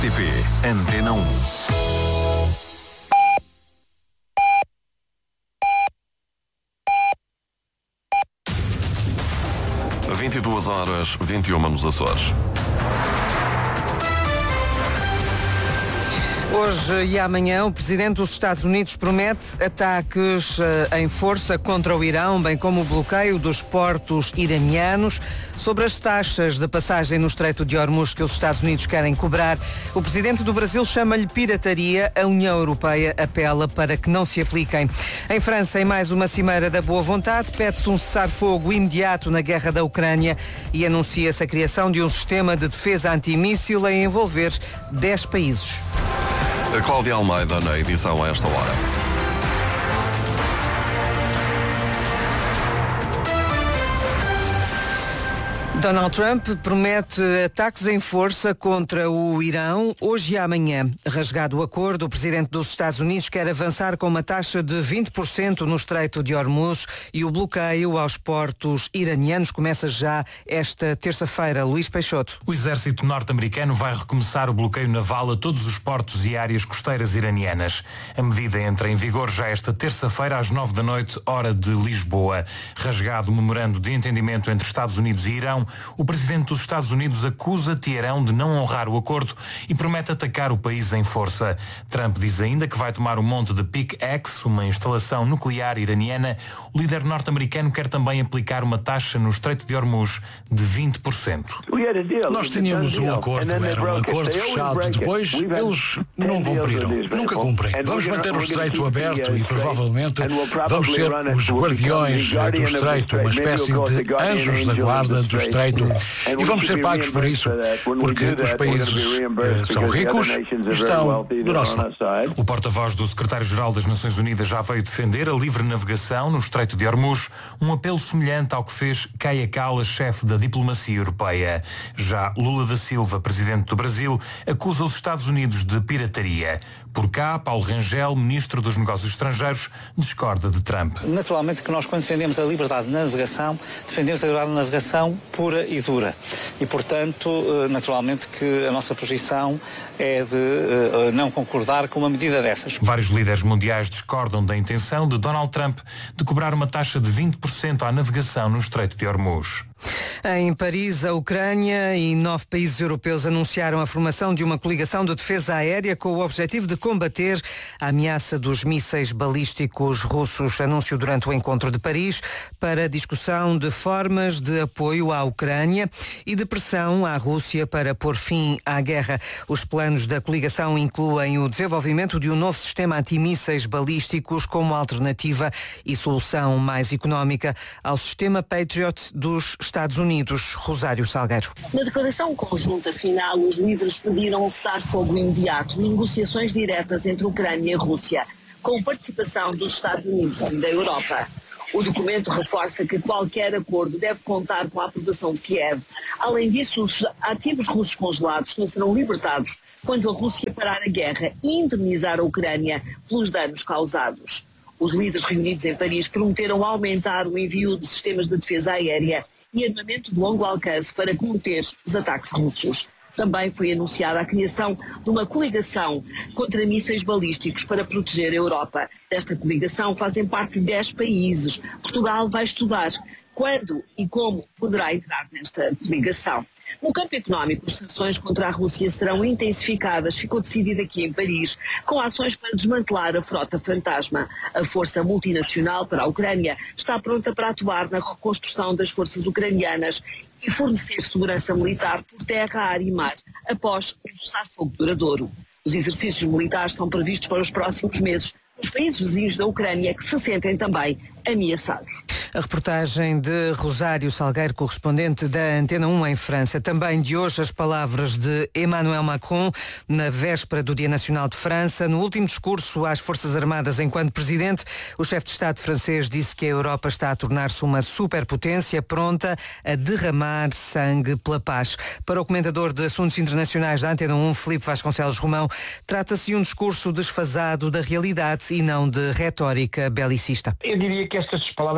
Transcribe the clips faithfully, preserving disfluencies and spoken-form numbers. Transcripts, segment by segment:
T P Antena um. vinte e duas horas, vinte e uma nos Açores. Hoje e amanhã, o presidente dos Estados Unidos promete ataques uh, em força contra o Irão, bem como o bloqueio dos portos iranianos. Sobre as taxas de passagem no Estreito de Hormuz que os Estados Unidos querem cobrar, o presidente do Brasil chama-lhe pirataria. A União Europeia apela para que não se apliquem. Em França, em mais uma cimeira da boa vontade, pede-se um cessar-fogo imediato na guerra da Ucrânia e anuncia-se a criação de um sistema de defesa antimíssil a envolver dez países. A Cláudia Almeida na edição a esta hora. Donald Trump promete ataques em força contra o Irão hoje e amanhã. Rasgado o acordo, o presidente dos Estados Unidos quer avançar com uma taxa de vinte por cento no Estreito de Hormuz e o bloqueio aos portos iranianos começa já esta terça-feira. Luís Peixoto. O exército norte-americano vai recomeçar o bloqueio naval a todos os portos e áreas costeiras iranianas. A medida entra em vigor já esta terça-feira às nove da noite, hora de Lisboa. Rasgado o memorando de entendimento entre Estados Unidos e Irão, o presidente dos Estados Unidos acusa Teherão de não honrar o acordo e promete atacar o país em força. Trump diz ainda que vai tomar o monte de Pickaxe, uma instalação nuclear iraniana. O líder norte-americano quer também aplicar uma taxa no Estreito de Hormuz de vinte por cento. Nós tínhamos um acordo, era um acordo fechado. Depois eles não cumpriram, nunca cumprem. Vamos manter o Estreito aberto e provavelmente vamos ser os guardiões do Estreito, uma espécie de anjos da guarda do Estreito. E vamos ser pagos por isso, porque os países eh, são ricos e estão do nosso lado. O porta-voz do secretário-geral das Nações Unidas já veio defender a livre navegação no Estreito de Hormuz, um apelo semelhante ao que fez Kaia Kallas, chefe da diplomacia europeia. Já Lula da Silva, presidente do Brasil, acusa os Estados Unidos de pirataria. Por cá, Paulo Rangel, ministro dos Negócios Estrangeiros, discorda de Trump. Naturalmente que nós, quando defendemos a liberdade de navegação, defendemos a liberdade de navegação pura e dura. E, portanto, naturalmente que a nossa posição é de não concordar com uma medida dessas. Vários líderes mundiais discordam da intenção de Donald Trump de cobrar uma taxa de vinte por cento à navegação no Estreito de Hormuz. Em Paris, a Ucrânia e nove países europeus anunciaram a formação de uma coligação de defesa aérea com o objetivo de combater a ameaça dos mísseis balísticos russos. Anúncio durante o encontro de Paris para discussão de formas de apoio à Ucrânia e de pressão à Rússia para pôr fim à guerra. Os planos da coligação incluem o desenvolvimento de um novo sistema antimísseis balísticos como alternativa e solução mais económica ao sistema Patriot dos Estados Unidos. Rosário Salgueiro. Na declaração conjunta final, os líderes pediram um cessar-fogo imediato, negociações diretas entre Ucrânia e Rússia, com participação dos Estados Unidos e da Europa. O documento reforça que qualquer acordo deve contar com a aprovação de Kiev. Além disso, os ativos russos congelados não serão libertados quando a Rússia parar a guerra e indemnizar a Ucrânia pelos danos causados. Os líderes reunidos em Paris prometeram aumentar o envio de sistemas de defesa aérea e armamento de longo alcance para combater os ataques russos. Também foi anunciada a criação de uma coligação contra mísseis balísticos para proteger a Europa. Desta coligação fazem parte dez países. Portugal vai estudar quando e como poderá entrar nesta coligação. No campo económico, as sanções contra a Rússia serão intensificadas, ficou decidido aqui em Paris, com ações para desmantelar a frota fantasma. A Força Multinacional para a Ucrânia está pronta para atuar na reconstrução das forças ucranianas e fornecer segurança militar por terra, ar e mar, após um cessar-fogo duradouro. Os exercícios militares estão previstos para os próximos meses nos países vizinhos da Ucrânia, que se sentem também ameaçados. A reportagem de Rosário Salgueiro, correspondente da Antena um em França. Também de hoje as palavras de Emmanuel Macron na véspera do Dia Nacional de França. No último discurso às Forças Armadas enquanto presidente, o chefe de Estado francês disse que a Europa está a tornar-se uma superpotência pronta a derramar sangue pela paz. Para o comentador de Assuntos Internacionais da Antena um, Filipe Vasconcelos Romão, trata-se de um discurso desfasado da realidade e não de retórica belicista. Eu diria que estas palavras são dispares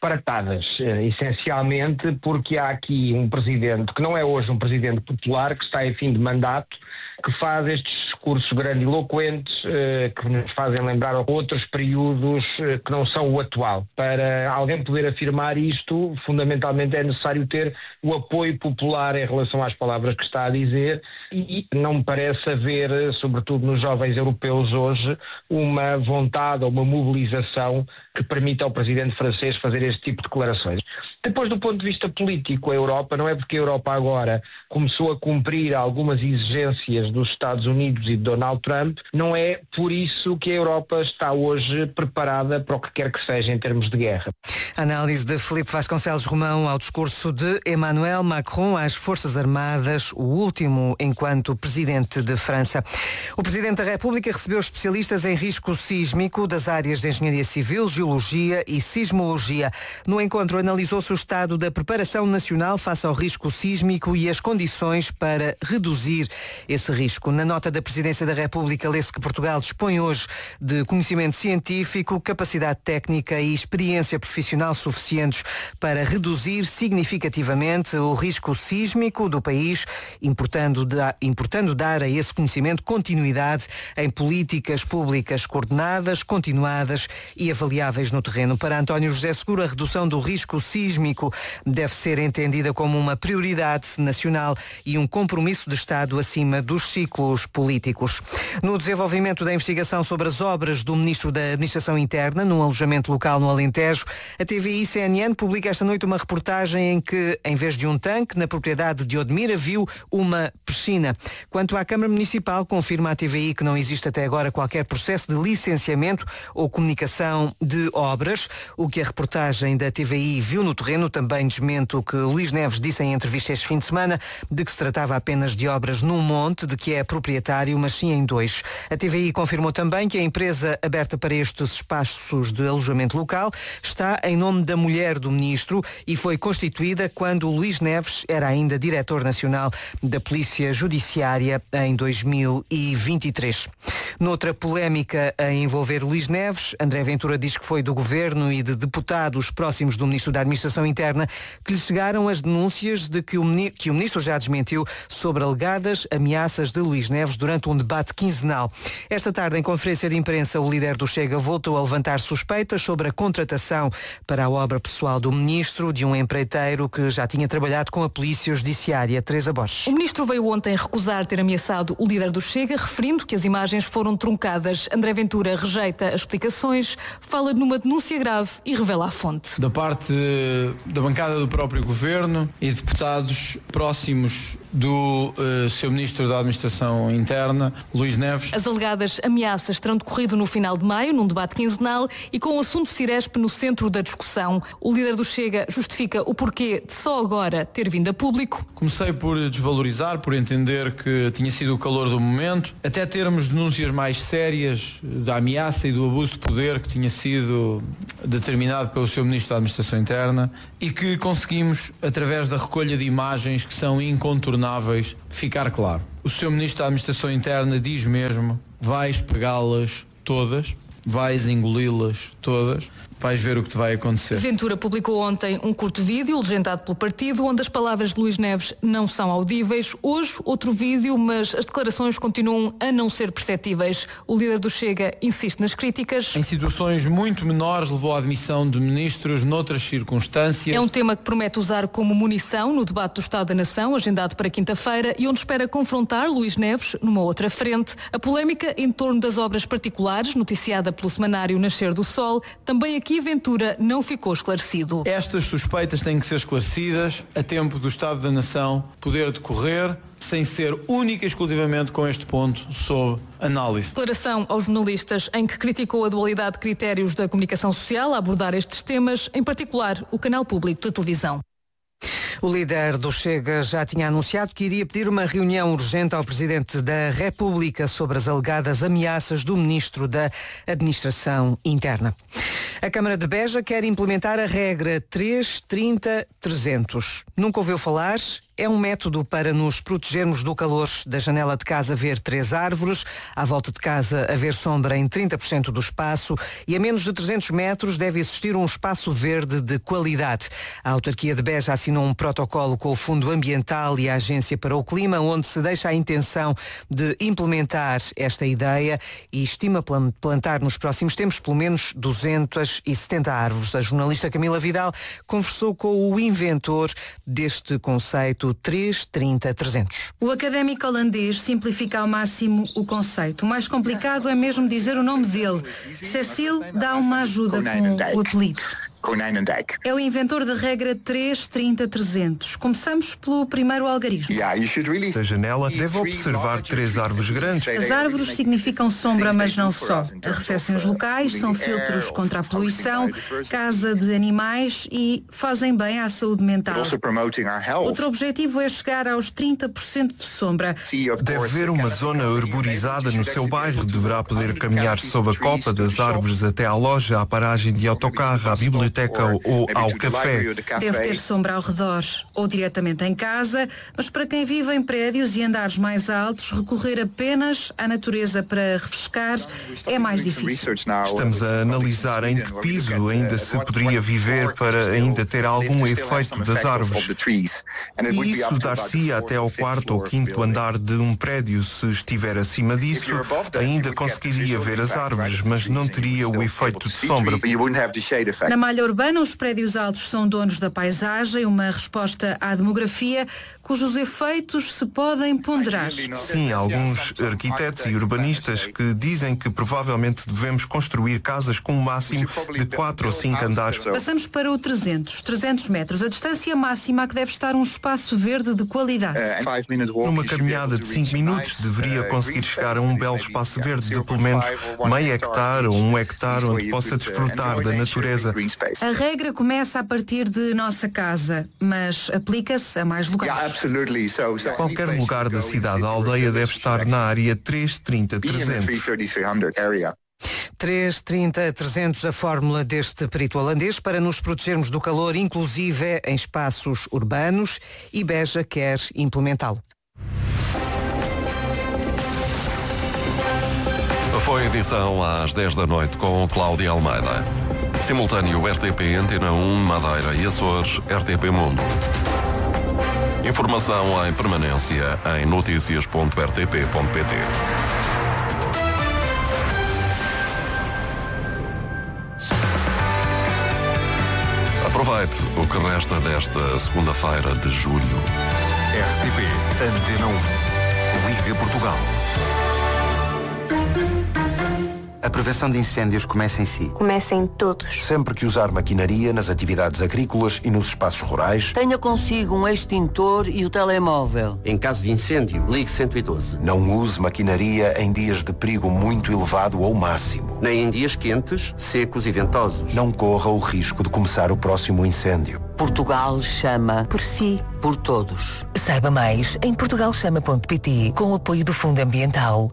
disparatadas, essencialmente porque há aqui um presidente que não é hoje um presidente popular, que está em fim de mandato, que faz estes discursos grandiloquentes que nos fazem lembrar outros períodos que não são o atual. Para alguém poder afirmar isto, fundamentalmente é necessário ter o apoio popular em relação às palavras que está a dizer, e não me parece haver, sobretudo nos jovens europeus hoje, uma vontade ou uma mobilização que permita ao presidente francês fazer este tipo de declarações. Depois, do ponto de vista político, a Europa, não é porque a Europa agora começou a cumprir algumas exigências dos Estados Unidos e de Donald Trump, não é por isso que a Europa está hoje preparada para o que quer que seja em termos de guerra. Análise de Filipe Vasconcelos Romão ao discurso de Emmanuel Macron às Forças Armadas, o último enquanto presidente de França. O Presidente da República recebeu especialistas em risco sísmico das áreas de Engenharia Civil, Geologia e Sismologia. No encontro analisou-se o estado da preparação nacional face ao risco sísmico e as condições para reduzir esse risco. Na nota da Presidência da República lê-se que Portugal dispõe hoje de conhecimento científico, capacidade técnica e experiência profissional suficientes para reduzir significativamente o risco sísmico do país, importando, da, importando dar a esse conhecimento continuidade em políticas públicas coordenadas, continuadas e avaliáveis no terreno. Para António José Seguro, a redução do risco sísmico deve ser entendida como uma prioridade nacional e um compromisso de Estado acima dos ciclos políticos. No desenvolvimento da investigação sobre as obras do Ministro da Administração Interna, num alojamento local no Alentejo, a T V I C N N publica esta noite uma reportagem em que, em vez de um tanque, na propriedade de Odmira, viu uma piscina. Quanto à Câmara Municipal, confirma a T V I que não existe até agora qualquer processo de licenciamento ou comunicação de obras. O que a reportagem da T V I viu no terreno também desmente o que Luís Neves disse em entrevista este fim de semana, de que se tratava apenas de obras num monte, de que é proprietário, mas sim em dois. A T V I confirmou também que a empresa aberta para estes espaços de alojamento local está em nome da mulher do ministro e foi constituída quando Luís Neves era ainda diretor nacional da Polícia Judiciária em dois mil e vinte e três. Noutra polémica a envolver Luís Neves, André Ventura diz que foi do governo e de deputados próximos do ministro da Administração Interna que lhe chegaram as denúncias de que o, que o ministro já desmentiu sobre alegadas ameaças de Luís Neves durante um debate quinzenal. Esta tarde, em conferência de imprensa, o líder do Chega voltou a levantar suspeitas sobre a contratação para a obra pessoal do ministro de um empreiteiro que já tinha trabalhado com a Polícia Judiciária. Teresa Bosch. O ministro veio ontem recusar ter ameaçado o líder do Chega, referindo que as imagens foram truncadas. André Ventura rejeita as explicações, fala numa denúncia grave e revela a fonte. Da parte da bancada do próprio governo e deputados próximos do uh, seu ministro da Administração Interna, Luís Neves. As alegadas ameaças terão decorrido no final de maio, num debate quinzenal e com o assunto Ciresp no centro da discussão. O líder do Chega justifica o porquê de só agora ter vindo a público. Comecei por desvalorizar, por entender que tinha sido o calor do momento, até termos denúncias mais sérias da ameaça e do abuso de poder que tinha sido determinado pelo seu ministro da Administração Interna e que conseguimos, através da recolha de imagens que são incontornáveis, ficar claro. O seu ministro da Administração Interna diz mesmo: vais pegá-las todas, vais engoli-las todas, vais ver o que te vai acontecer. Ventura publicou ontem um curto vídeo legendado pelo partido, onde as palavras de Luís Neves não são audíveis. Hoje, outro vídeo, mas as declarações continuam a não ser perceptíveis. O líder do Chega insiste nas críticas. Em situações muito menores, levou à admissão de ministros noutras circunstâncias. É um tema que promete usar como munição no debate do Estado da Nação, agendado para quinta-feira, e onde espera confrontar Luís Neves numa outra frente. A polémica em torno das obras particulares, noticiada pelo semanário Nascer do Sol, também aqui Aqui Ventura não ficou esclarecido. Estas suspeitas têm que ser esclarecidas a tempo do Estado da Nação poder decorrer, sem ser única e exclusivamente com este ponto sob análise. Declaração aos jornalistas em que criticou a dualidade de critérios da comunicação social a abordar estes temas, em particular o canal público de televisão. O líder do Chega já tinha anunciado que iria pedir uma reunião urgente ao Presidente da República sobre as alegadas ameaças do Ministro da Administração Interna. A Câmara de Beja quer implementar a regra três trinta trezentos. Nunca ouviu falar? É um método para nos protegermos do calor. Da janela de casa haver três árvores, à volta de casa haver sombra em trinta por cento do espaço e a menos de trezentos metros deve existir um espaço verde de qualidade. A autarquia de Beja assinou um protocolo com o Fundo Ambiental e a Agência para o Clima, onde se deixa a intenção de implementar esta ideia e estima plantar nos próximos tempos pelo menos duzentas e setenta árvores. A jornalista Camila Vidal conversou com o inventor deste conceito três trinta trezentos. O académico holandês simplifica ao máximo o conceito. O mais complicado é mesmo dizer o nome dele. Cecil dá uma ajuda com o apelido. É o inventor da regra três trinta trezentos. Começamos pelo primeiro algarismo. Da janela deve observar três árvores grandes. As árvores significam sombra, mas não só. Arrefecem os locais, são filtros contra a poluição, casa de animais e fazem bem à saúde mental. Outro objetivo é chegar aos trinta por cento de sombra. Deve haver uma zona arborizada no seu bairro. Deverá poder caminhar sob a copa das árvores até à loja, à paragem de autocarro, à biblioteca ou ao café. Deve ter sombra ao redor ou diretamente em casa, mas para quem vive em prédios e andares mais altos, recorrer apenas à natureza para refrescar é mais difícil. Estamos a analisar em que piso ainda se poderia viver para ainda ter algum efeito das árvores. E isso dar-se até ao quarto ou quinto andar de um prédio. Se estiver acima disso, ainda conseguiria ver as árvores, mas não teria o efeito de sombra. Na malha urbana, os prédios altos são donos da paisagem, uma resposta à demografia cujos efeitos se podem ponderar. Sim, alguns arquitetos e urbanistas que dizem que provavelmente devemos construir casas com um máximo de quatro ou cinco andares. Passamos para o trezentos. trezentos metros. A distância máxima a que deve estar um espaço verde de qualidade. Numa caminhada de cinco minutos deveria conseguir chegar a um belo espaço verde de pelo menos meio hectare ou um hectare onde possa desfrutar da natureza. A regra começa a partir de nossa casa, mas aplica-se a mais lugares. Qualquer lugar da cidade, a aldeia deve estar na área três trinta trezentos. três trinta trezentos, a fórmula deste perito holandês para nos protegermos do calor, inclusive em espaços urbanos, e Beja quer implementá-lo. Foi edição às dez da noite com Cláudia Almeida. Simultâneo R T P Antena um, Madeira e Açores, R T P Mundo. Informação em permanência em notícias ponto r t p ponto p t. Aproveite o que resta desta segunda-feira de julho. R T P Antena um. Liga Portugal. A prevenção de incêndios começa em si. Começa em todos. Sempre que usar maquinaria nas atividades agrícolas e nos espaços rurais, tenha consigo um extintor e o telemóvel. Em caso de incêndio, ligue cento e doze. Não use maquinaria em dias de perigo muito elevado ou máximo. Nem em dias quentes, secos e ventosos. Não corra o risco de começar o próximo incêndio. Portugal chama. Por si. Por todos. Saiba mais em portugal chama ponto p t com o apoio do Fundo Ambiental.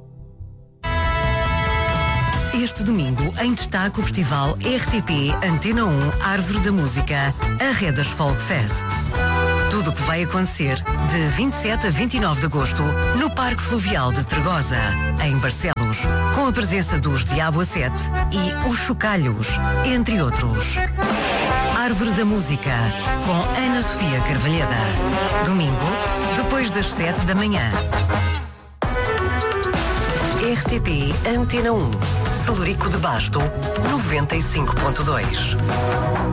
Este domingo, em destaque, o festival R T P Antena um Árvore da Música, a Redas Folk Fest. Tudo o que vai acontecer de vinte e sete a vinte e nove de agosto no Parque Fluvial de Tregosa, em Barcelos, com a presença dos Diabo a Sete e os Chocalhos, entre outros. Árvore da Música, com Ana Sofia Carvalheda. Domingo, depois das sete da manhã. R T P Antena um. Salurico de Basto, noventa e cinco ponto dois.